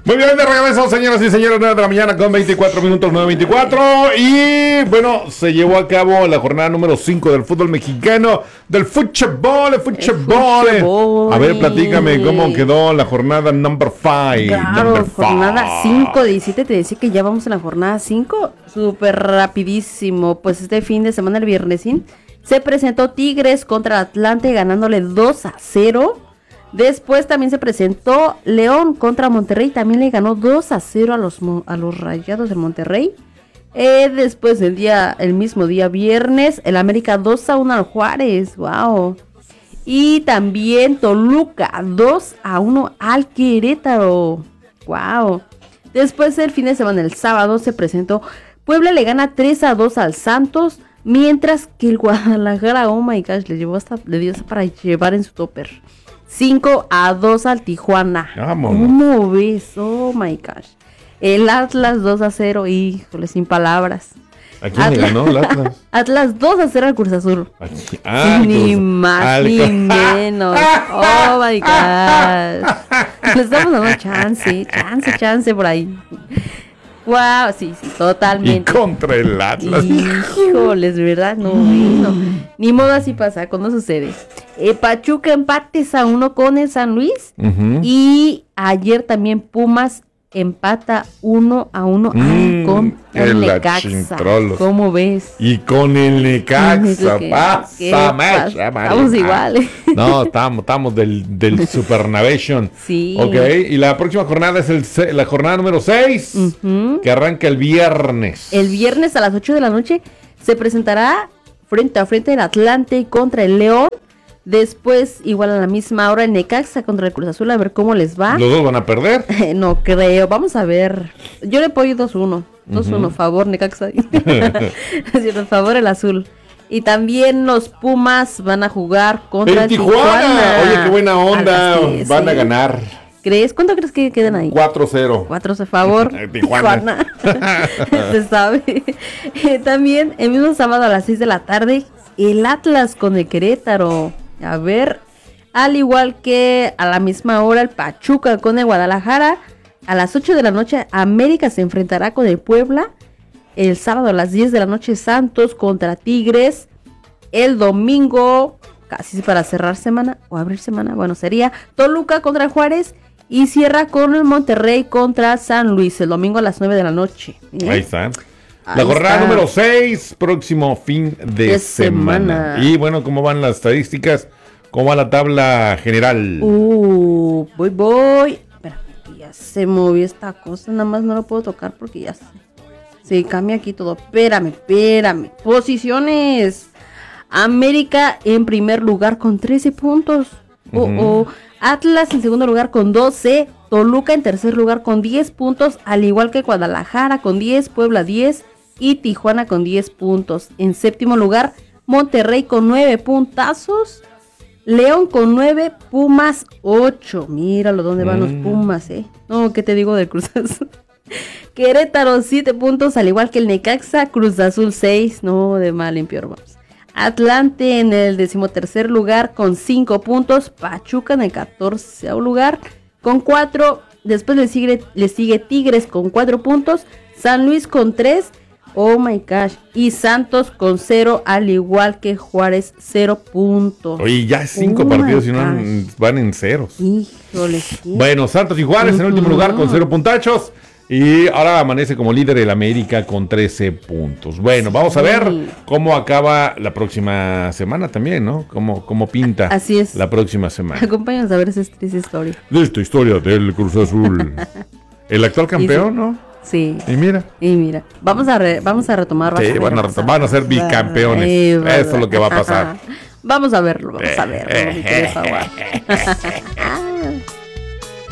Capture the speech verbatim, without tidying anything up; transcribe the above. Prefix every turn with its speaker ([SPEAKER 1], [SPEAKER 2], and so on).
[SPEAKER 1] Muy bien, de regreso, señoras y señores, nueve de la mañana con veinticuatro minutos, nueve veinticuatro. Y bueno, se llevó a cabo la jornada número cinco del fútbol mexicano, del fútbol, el fútbol. A ver, platícame cómo quedó la jornada number five.
[SPEAKER 2] Claro,
[SPEAKER 1] number
[SPEAKER 2] jornada
[SPEAKER 1] five.
[SPEAKER 2] cinco, diecisiete, te decía que ya vamos en la jornada cinco, súper rapidísimo. Pues este fin de semana, el viernesín, se presentó Tigres contra Atlante ganándole dos a cero. Después también se presentó León contra Monterrey, también le ganó dos a cero a los, a los Rayados de Monterrey. Eh, después el día, el mismo día viernes, el América dos a uno al Juárez, wow. Y también Toluca dos a uno al Querétaro, wow. Después el fin de semana, el sábado, se presentó Puebla le gana tres a dos al Santos, mientras que el Guadalajara, oh my gosh, le llevó hasta, le dio hasta para llevar en su topper. cinco a dos al Tijuana.
[SPEAKER 1] Vámonos.
[SPEAKER 2] ¿Cómo ves? Oh my gosh. El Atlas dos a cero, híjole, sin palabras.
[SPEAKER 1] ¿A quién Atlas, le ganó el Atlas?
[SPEAKER 2] Atlas dos a cero al Cruz Azul.
[SPEAKER 1] Ah,
[SPEAKER 2] ni
[SPEAKER 1] Cruz,
[SPEAKER 2] más
[SPEAKER 1] al...
[SPEAKER 2] ni menos. Oh my gosh. Le estamos dando chance, chance, chance por ahí. Wow, sí, sí, totalmente.
[SPEAKER 1] Y contra el Atlas.
[SPEAKER 2] Híjoles, ¿verdad? No, no. Ni modo, así pasa, cuando sucede. Eh, Pachuca empates a uno con el San Luis. Uh-huh. Y ayer también Pumas empata uno a uno mm, con el Necaxa. ¿Cómo ves?
[SPEAKER 1] Y con el Necaxa. ¿Qué, pasa,
[SPEAKER 2] ¿qué pasa? Estamos iguales.
[SPEAKER 1] No, estamos, estamos del, del Supernavation.
[SPEAKER 2] Sí.
[SPEAKER 1] Ok, y la próxima jornada es el, la jornada número seis, uh-huh. que arranca el viernes.
[SPEAKER 2] El viernes a las ocho de la noche se presentará frente a frente el Atlante contra el León. Después, igual a la misma hora, el Necaxa contra el Cruz Azul, a ver cómo les va.
[SPEAKER 1] ¿Los dos van a perder?
[SPEAKER 2] No creo, vamos a ver. Yo le apoyo dos uno, dos uno, uh-huh. favor Necaxa. Por favor el azul. Y también los Pumas van a jugar contra el Tijuana. Tijuana.
[SPEAKER 1] Oye, qué buena onda, sí, van sí. a ganar.
[SPEAKER 2] ¿Crees? ¿Cuánto crees que quedan ahí?
[SPEAKER 1] cuatro cero.
[SPEAKER 2] cuatro cero, favor.
[SPEAKER 1] Tijuana.
[SPEAKER 2] Tijuana. Se sabe. Eh, también, el mismo sábado a las seis de la tarde, el Atlas con el Querétaro. A ver, al igual que a la misma hora el Pachuca con el Guadalajara. A las ocho de la noche América se enfrentará con el Puebla. El sábado a las diez de la noche Santos contra Tigres. El domingo, casi para cerrar semana o abrir semana, bueno, sería Toluca contra Juárez. Y cierra con el Monterrey contra San Luis el domingo a las nueve de la noche. ¿Eh?
[SPEAKER 1] Ahí está. La Ahí jornada está. número seis, próximo fin de, de semana. semana. Y bueno, ¿cómo van las estadísticas? ¿Cómo va la tabla general?
[SPEAKER 2] Uh, voy, voy. Espera, ya se movió esta cosa, nada más no lo puedo tocar porque ya se, se cambia aquí todo. Espérame, espérame. Posiciones. América en primer lugar con trece puntos. Uh, uh-huh. uh. Atlas en segundo lugar con doce. Toluca en tercer lugar con diez puntos, al igual que Guadalajara con diez, Puebla diez y Tijuana con diez puntos. En séptimo lugar, Monterrey con nueve puntazos, León con nueve, Pumas ocho. Míralo, ¿dónde van mm. los Pumas, eh? No, ¿qué te digo del Cruz Azul? Querétaro siete puntos, al igual que el Necaxa, Cruz Azul seis, no, de mal en peor vamos. Atlante en el decimotercer lugar con cinco puntos, Pachuca en el catorceavo lugar con cuatro, después le sigue, le sigue Tigres con cuatro puntos, San Luis con tres, oh my gosh, y Santos con cero, al igual que Juárez, cero puntos.
[SPEAKER 1] Oye, ya cinco oh partidos y no van en ceros.
[SPEAKER 2] Híjole. ¿Sí?
[SPEAKER 1] Bueno, Santos y Juárez uh-huh. en último lugar con cero puntachos. Y ahora amanece como líder el América con trece puntos. Bueno, sí. vamos a ver cómo acaba la próxima semana también, ¿no? Cómo, cómo pinta
[SPEAKER 2] Así es.
[SPEAKER 1] la próxima semana.
[SPEAKER 2] Acompáñanos a ver esa, esa historia.
[SPEAKER 1] De esta historia del Cruz Azul. El actual campeón, sí. ¿no?
[SPEAKER 2] Sí.
[SPEAKER 1] Y mira.
[SPEAKER 2] Y mira. Vamos a, re, vamos a retomar.
[SPEAKER 1] Sí, van a, retomar, van a ser bicampeones. Ay, Eso es lo que va a pasar.
[SPEAKER 2] Vamos a verlo, vamos a verlo.